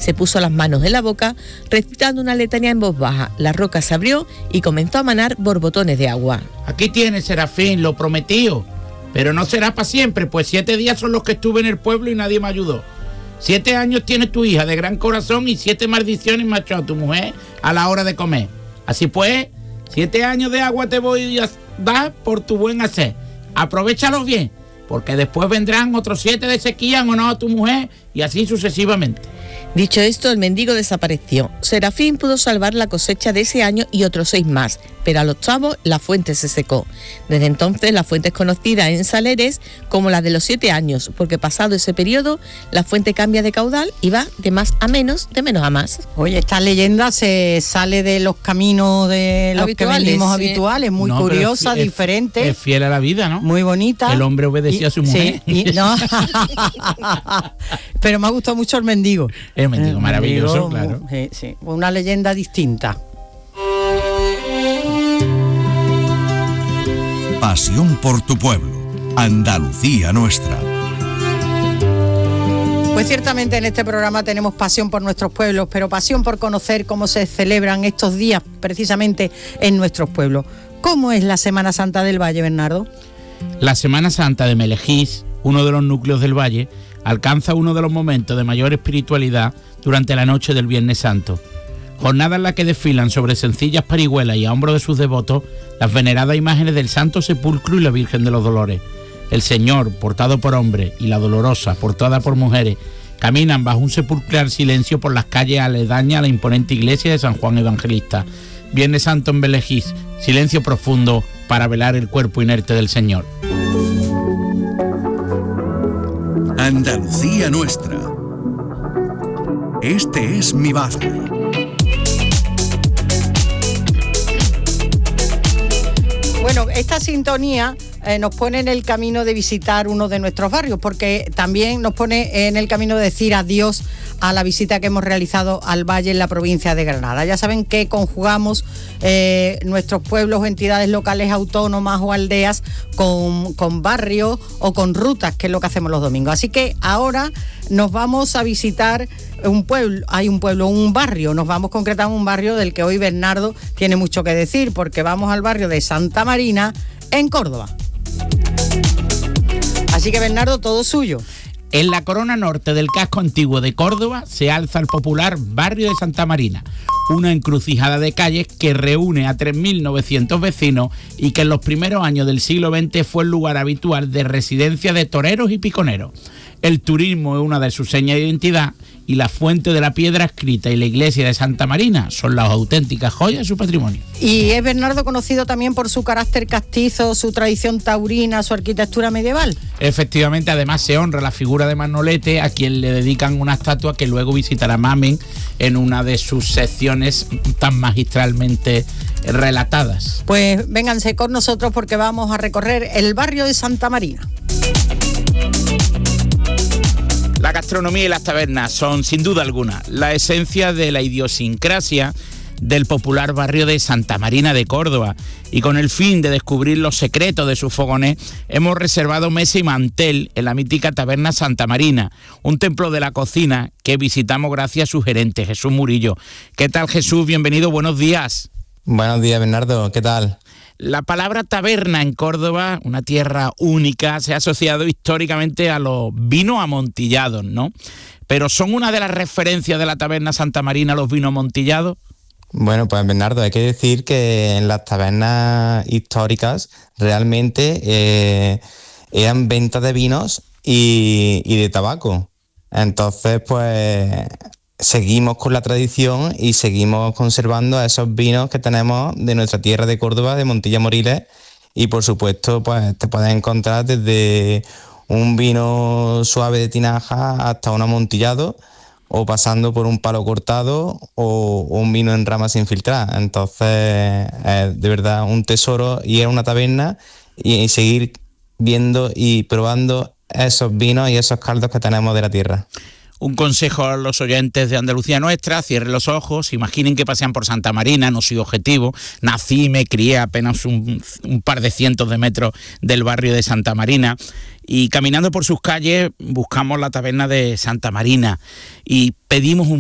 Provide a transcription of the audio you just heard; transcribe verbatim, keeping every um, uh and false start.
Se puso las manos en la boca, recitando una letanía en voz baja. La roca se abrió y comenzó a manar borbotones de agua. Aquí tienes, Serafín, lo prometido. Pero no será para siempre, pues siete días son los que estuve en el pueblo y nadie me ayudó. Siete años tiene tu hija de gran corazón y siete maldiciones me ha echado tu mujer a la hora de comer. Así pues, siete años de agua te voy a dar por tu buen hacer. Aprovéchalos bien, porque después vendrán otros siete de sequía en honor a tu mujer y así sucesivamente. Dicho esto, el mendigo desapareció. Serafín pudo salvar la cosecha de ese año y otros seis más, pero al octavo la fuente se secó. Desde entonces la fuente es conocida en Saleres como la de los siete años, porque pasado ese periodo la fuente cambia de caudal y va de más a menos, de menos a más. Oye, esta leyenda se sale de los caminos de los habituales, que venimos sí. habituales, muy no, curiosa, es, diferente. Es fiel a la vida, ¿no? Muy bonita. El hombre obedecía y, a su mujer. Sí, y, no. Pero me ha gustado mucho el mendigo. El mendigo el maravilloso, mendigo, claro. Sí, sí, una leyenda distinta. Pasión por tu pueblo, Andalucía nuestra. Pues ciertamente en este programa tenemos pasión por nuestros pueblos, pero pasión por conocer cómo se celebran estos días precisamente en nuestros pueblos. ¿Cómo es la Semana Santa del Valle, Bernardo? La Semana Santa de Melejís, uno de los núcleos del Valle, alcanza uno de los momentos de mayor espiritualidad durante la noche del Viernes Santo. Jornada en la que desfilan sobre sencillas parihuelas y a hombros de sus devotos las veneradas imágenes del Santo Sepulcro y la Virgen de los Dolores. El Señor, portado por hombres, y la Dolorosa, portada por mujeres, caminan bajo un sepulcral silencio por las calles aledañas a la imponente iglesia de San Juan Evangelista. Viernes Santo en Melejís, silencio profundo para velar el cuerpo inerte del Señor. Andalucía nuestra. Este es mi barrio. Bueno, esta sintonía eh, nos pone en el camino de visitar uno de nuestros barrios, porque también nos pone en el camino de decir adiós a la visita que hemos realizado al Valle en la provincia de Granada. Ya saben que conjugamos eh, nuestros pueblos o entidades locales autónomas o aldeas con, con barrios o con rutas, que es lo que hacemos los domingos. Así que ahora nos vamos a visitar un pueblo, hay un pueblo, un barrio, nos vamos concretamente a un barrio del que hoy Bernardo tiene mucho que decir, porque vamos al barrio de Santa Marina, en Córdoba. Así que Bernardo, todo suyo. En la corona norte del casco antiguo de Córdoba se alza el popular barrio de Santa Marina, una encrucijada de calles que reúne a tres mil novecientos vecinos y que en los primeros años del siglo veinte fue el lugar habitual de residencia de toreros y piconeros. El turismo es una de sus señas de identidad y la fuente de la piedra escrita y la iglesia de Santa Marina son las auténticas joyas de su patrimonio. Y es Bernardo conocido también por su carácter castizo, su tradición taurina, su arquitectura medieval. Efectivamente, además se honra la figura de Manolete, a quien le dedican una estatua que luego visitará Mamen en una de sus secciones tan magistralmente relatadas. Pues vénganse con nosotros porque vamos a recorrer el barrio de Santa Marina. La gastronomía y las tabernas son, sin duda alguna, la esencia de la idiosincrasia del popular barrio de Santa Marina de Córdoba. Y con el fin de descubrir los secretos de sus fogones, hemos reservado mesa y mantel en la mítica taberna Santa Marina, un templo de la cocina que visitamos gracias a su gerente, Jesús Murillo. ¿Qué tal, Jesús? Bienvenido, buenos días. Buenos días, Bernardo. ¿Qué tal? La palabra taberna en Córdoba, una tierra única, se ha asociado históricamente a los vinos amontillados, ¿no? Pero ¿son una de las referencias de la taberna Santa Marina los vinos amontillados? Bueno, pues Bernardo, hay que decir que en las tabernas históricas realmente eh, eran ventas de vinos y, y de tabaco. Entonces, pues seguimos con la tradición y seguimos conservando esos vinos que tenemos de nuestra tierra de Córdoba, de Montilla Moriles, y por supuesto pues te puedes encontrar desde un vino suave de tinaja hasta un amontillado, o pasando por un palo cortado o, o un vino en rama sin filtrar. Entonces es de verdad un tesoro ir a una taberna y, y seguir viendo y probando esos vinos y esos caldos que tenemos de la tierra. Un consejo a los oyentes de Andalucía Nuestra: cierren los ojos, imaginen que pasean por Santa Marina, no soy objetivo, nací y me crié apenas un, un par de cientos de metros del barrio de Santa Marina, y caminando por sus calles buscamos la taberna de Santa Marina y pedimos un